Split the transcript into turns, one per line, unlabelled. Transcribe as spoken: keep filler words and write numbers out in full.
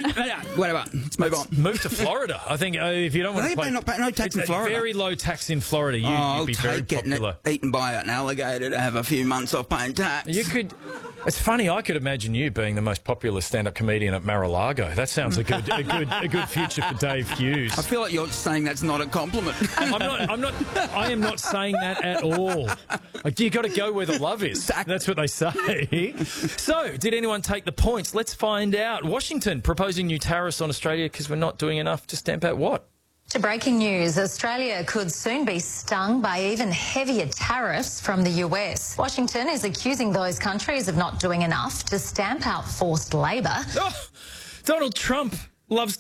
Whatever. Let's move on.
Move to Florida. I think uh, if you don't want
They
to play...
not pay no tax in Florida.
Very low tax in Florida. You,
oh,
you'd
I'll
be very
take getting
popular.
it eaten by an alligator to have a few months off paying tax.
You could... It's funny, I could imagine you being the most popular stand-up comedian at Mar-a-Lago. That sounds a good, a good, a good future for Dave Hughes.
I feel like you're saying that's not a compliment.
I'm not. I'm not. I am not saying that at all. Like, you got to go where the love is. That's what they say. So, did anyone take the points? Let's find out. Washington proposing new tariffs on Australia because we're not doing enough to stamp out what?
To breaking news, Australia could soon be stung by even heavier tariffs from the U S. Washington is accusing those countries of not doing enough to stamp out forced labour.
Oh, Donald Trump loves